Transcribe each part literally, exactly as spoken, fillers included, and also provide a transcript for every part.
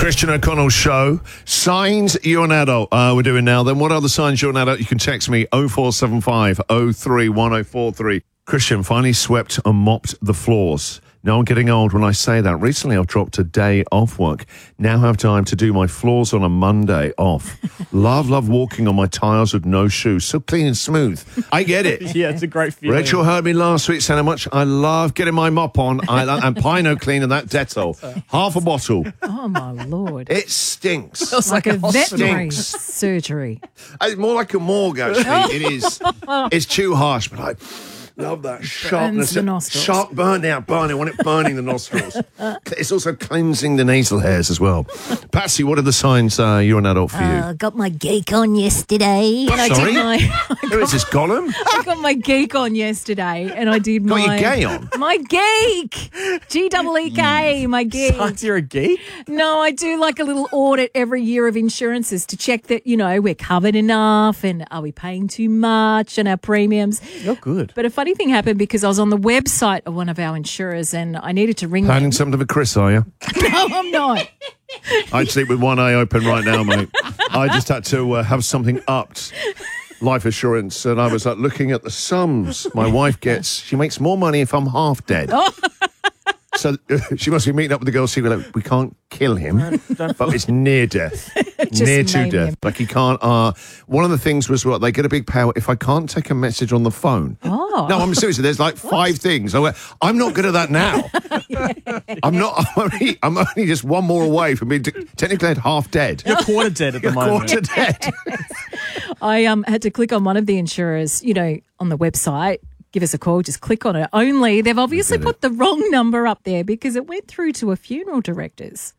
Christian O'Connell Show. Signs you're an adult. Uh, we're doing now. Then what are the signs you're an adult? You can text me oh four seven five oh three one oh four three. Christian finally swept and mopped the floors. Now I'm getting old when I say that. Recently I've dropped a day off work. Now have time to do my floors on a Monday off. love, love walking on my tiles with no shoes. So clean and smooth. I get it. Yeah, it's a great feeling. Rachel heard me last week saying how much I love getting my mop on I, and Pino Clean and that Dettol. Half a bottle. Oh, my Lord. It stinks. It's like, like a veterinary Stinks. surgery. It's more like a morgue, actually. It is. It's too harsh, but I love that sharpness. the nostrils. Sharp burn now, burning. I want it burning the nostrils. It's also cleansing the nasal hairs as well. Patsy, what are the signs uh, you're an adult for you? I uh, got my geek on yesterday. And I Sorry? did my, Who is this, Gollum? I got my geek on yesterday, and I did Got my... your gay on? My geek! G E E K, my geek. Signs you're a geek? No, I do like a little audit every year of insurances to check that, you know, we're covered enough and are we paying too much and our premiums. You're good. But a funny thing happened because I was on the website of one of our insurers and I needed to ring Planning them. something for Chris, are you? No, I'm not. I'd sleep with one eye open right now, mate. I just had to uh, have something upped. Life assurance, and I was like looking at the sums my wife gets. She makes more money if I'm half dead. Oh. So uh, she must be meeting up with the girls. See, like, we can't kill him, but it's near death, Just near to maim death. him. Like he can't. Uh, one of the things was what they get a big payout if I can't take a message on the phone. Oh. No, I'm serious. There's like five things. I went, I'm not good at that now. I'm not. I'm only, I'm only just one more away from being t- technically half dead. You're quarter dead at the You're moment. quarter dead. I um had to click on one of the insurers, you know, on the website. Give us a call, just click on it. Only they've obviously put the wrong number up there because it went through to a funeral director's.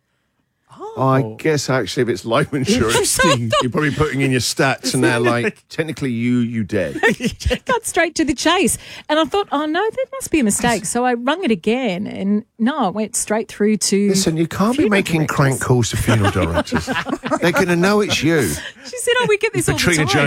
I guess actually, if it's life insurance, you're probably putting in your stats, and they're like, technically, you you dead. Cut straight to the chase. And I thought, oh, no, there must be a mistake. So I rung it again, and no, it went straight through to Listen, you can't be funeral making directors. crank calls to funeral directors. They're going to know it's you. She said, oh, we get this all the Katrina time. Jones.